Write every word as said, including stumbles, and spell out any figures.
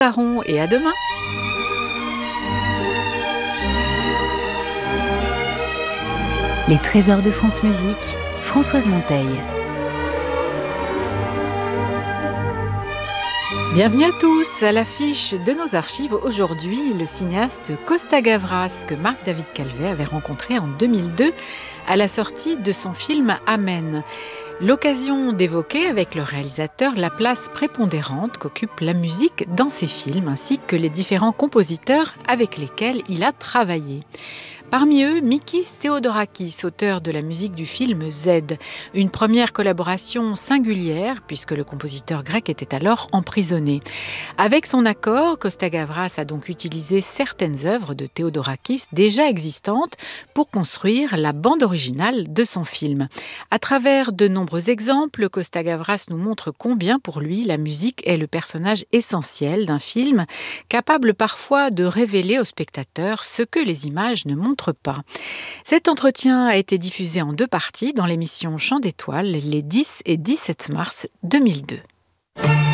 Taron et à demain. Les trésors de France Musique, Françoise Monteil. Bienvenue à tous. À l'affiche de nos archives aujourd'hui, le cinéaste Costa Gavras que Marc-David Calvet avait rencontré en deux mille deux à la sortie de son film Amen. L'occasion d'évoquer avec le réalisateur la place prépondérante qu'occupe la musique dans ses films ainsi que les différents compositeurs avec lesquels il a travaillé. Parmi eux, Mikis Theodorakis, auteur de la musique du film Z, une première collaboration singulière puisque le compositeur grec était alors emprisonné. Avec son accord, Costa Gavras a donc utilisé certaines œuvres de Theodorakis déjà existantes pour construire la bande originale de son film. À travers de nombreux exemples, Costa Gavras nous montre combien pour lui la musique est le personnage essentiel d'un film, capable parfois de révéler au spectateur ce que les images ne montrent pas. Cet entretien a été diffusé en deux parties dans l'émission Chant d'étoiles les dix et dix-sept mars deux mille deux.